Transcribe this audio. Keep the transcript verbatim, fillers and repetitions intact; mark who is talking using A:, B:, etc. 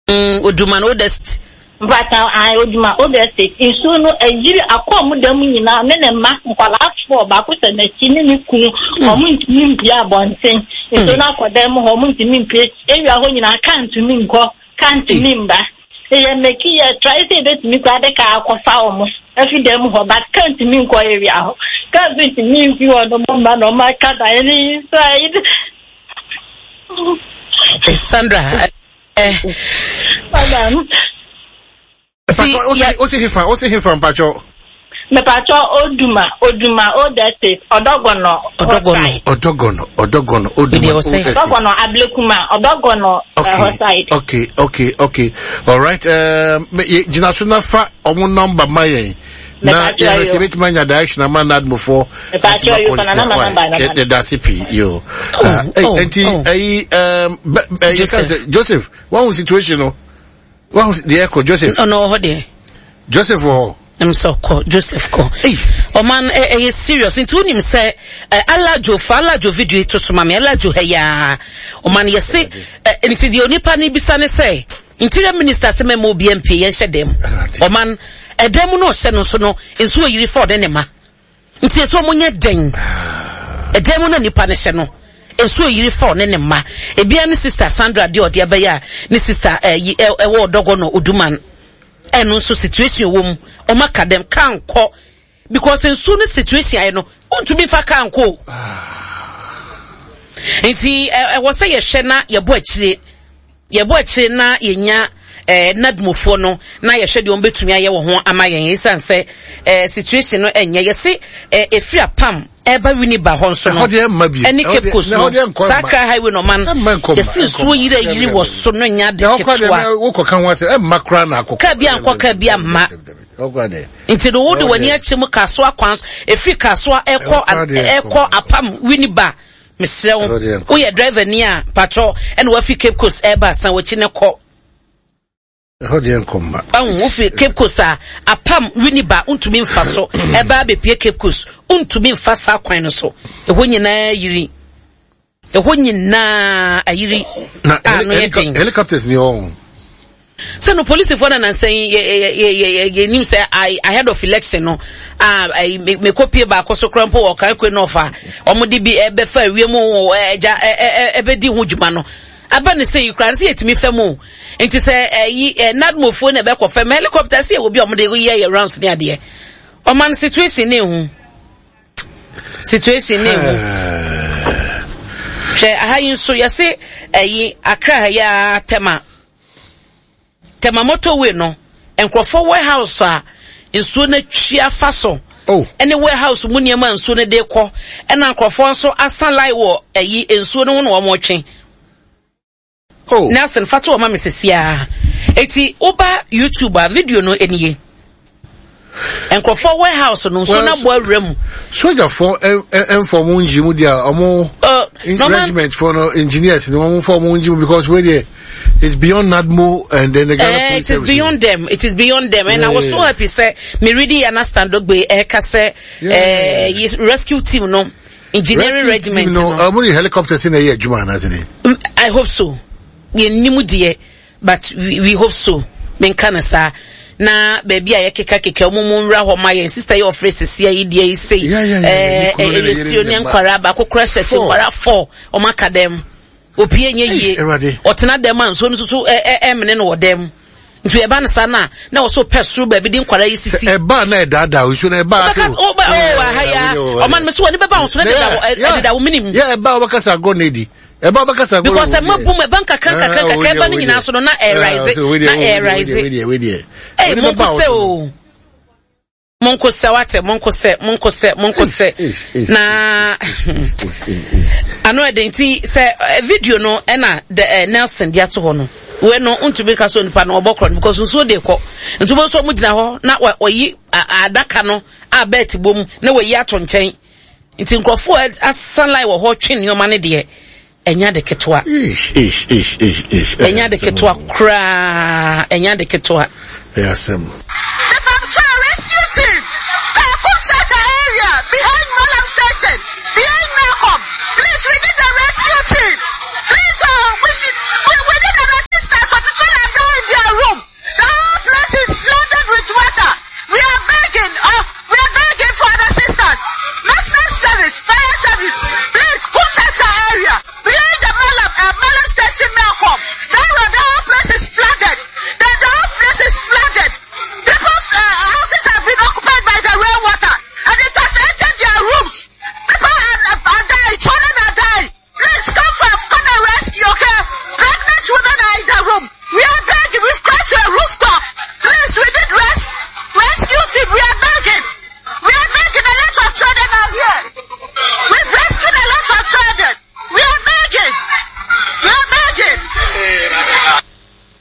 A: Mm, Oduma no dest.
B: But I Oduma Odest. In soon a year acom them in our men and mass for Bakus and the Chini Ku, or Mumpia Bonsen. In so now for them, home to mean place, every home in a can to mean go, can't remember. They are making a try to say that me got a car for almost every dem but can't mean go area. Can't it mean you are the woman on my cat inside.
A: Sandra, eh,
B: Madam.
C: See, what's it from? What's it from, Pacho?
B: Me Pacho Oduma, Oduma, Odest, Odogono,
A: Odogono,
C: Odogono, Odogono, Oduma,
B: Odogono, Ablekuma, Odogono,
C: okay, okay, okay, okay. All right. Um, Jinasuna fa omu number maye. Na ya receive manya direction na man admo for.
B: Me Pacho you kana na number na.
C: The dasipi yo. Enti eh um Joseph, what was situation no? What was the echo Joseph?
A: Oh no, ho there.
C: Joseph oh.
A: I'm so called Joseph ko.
C: Hey.
A: O man eh eh serious. Into him say alajo fa alajo video to to mama alajo he ya. O man ye say anything the onipa ni bisa ne say. Interior Minister say memo B M P yen hye dem. O man edem no hye no so no enso yiri for de ne ma. Nti so mo nya den. Edem no nipa ne hye no. Enso yiri for ne ne ma. Ebia ne sister Sandra de ode abeya ne sister eh e wo dogo no Oduman. Eno so situation wom o maka dem kan ko because in so situation I know want to be fa kan ko enti e wo say ye hwe na ye bo akire ye bo akire na ye nya eh nadmofo no na ye hwe de on betumi aye wo ho ama yen isan say eh situation no enye ye se eh efri apam eba wini ba ho so no eni kepkos no saka highway no man ye se so yire yire wo so no nya de ketwa
C: wo koka ho ase e makra na akoko
A: ka bia ankoka bia ma
C: ogwade
A: inti do wode wani achim kaso akwan efri kaso ekọ ekọ apam wini ba mesrew wo ye driver ni a patrol ene wa fi Cape Coast eba san wo chi ne kọ
C: Hodien komba.
A: An wofi Cape Coast a apam winiba untumi mfa so eba be pie Cape Coast untumi mfa sa kwan no so eho nyina yiri eho nyina ayiri
C: na helicopters ni on
A: so no police for na saying ye nim say I ahead of election no ah me copy ba akoso krampo o kan kwe no fa omudi bi ebe fa wiemu eja ebe di ho djuma no aba ne say ukran say etimi fam enti say eh nadmofo na be ko fam helicopter say obi omde ye ye rounds ne ade o man situation ne hu situation ne hu she ahayin so ye say eh Accra ya tema tema motorway no enkrofo warehouse a nsuo na twia fa so
C: oh
A: any warehouse mu niam nsuo na de kɔ ena enkrofo nso asanlai wo eyi nsuo no no wo twen
C: oh
A: Nelson fato o ma mesesia eti oba YouTube a video no eniye enkrofo warehouse no nsuo na bo awram
C: soldier for em for mu njimu dia omo regiment for no engineers no omo for mu njimu because we there it's beyond Nadmo and then the Ghana
A: uh,
C: police.
A: It is beyond them. It is beyond them. And yeah, I was so happy, say, me really understand Dogbe Eka say, uh, rescue team, no, engineering rescue regiment.
C: Team, no, how many helicopters in a year, Juma, hasn't it?
A: I hope so. We nimu die, but we, we hope so. Ben kanasa. Na baby a yekeka keke omumu nra ho ma ye sister your phrase sia yi die say eh eh yesionian kwara ba kokra shati kwara four o maka dem opie nye yie otena dem anso no so eh eh mene no dem ntu eba na sana na wo so pesru ba bi din kwara yisisi
C: eba na edada o so na eba so
A: o ba o haya o man me so ni beba so na edada edada wo minim
C: yeah eba o baka sa grenade eba baka sa grenade
A: because e mabu me banka kranka kranka eba ni nyina so no na air rise na air rise eh monko se o monko se wate monko se monko se monko se na ano edenti se video no e na Nelson dia to ho no we no untube ka so nipa no obokro because so de ko ntubo so mu gina ho na oyi adaka no abet bom na we yi ato nchen nti nkofo asanlai wo ho twen yo mane de enya de ketwa
C: ish ish ish ish ish
A: enya de ketwa kra enya de ketwa
C: yasem
D: the Bamcha rescue team Kakunchacha area behind Malam station